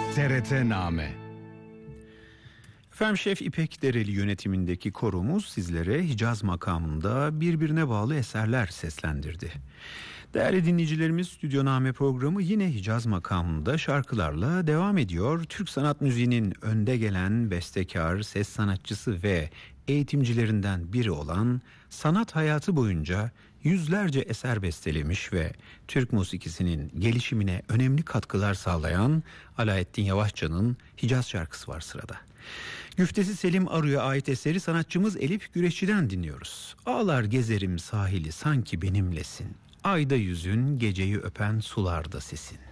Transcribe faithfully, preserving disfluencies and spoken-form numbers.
T R T-Name. Efendim, Şef İpek Dereli yönetimindeki korumuz sizlere Hicaz makamında birbirine bağlı eserler seslendirdi. Değerli dinleyicilerimiz, Stüdyoname programı yine Hicaz makamında şarkılarla devam ediyor. Türk sanat müziğinin önde gelen bestekar, ses sanatçısı ve eğitimcilerinden biri olan, sanat hayatı boyunca yüzlerce eser bestelemiş ve Türk musikisinin gelişimine önemli katkılar sağlayan Alaeddin Yavaşça'nın Hicaz şarkısı var sırada. Güftesi Selim Arı'ya ait eseri sanatçımız Elif Güreşçi'den dinliyoruz. Ağlar gezerim sahili sanki benimlesin, ayda yüzün, geceyi öpen sularda sesin.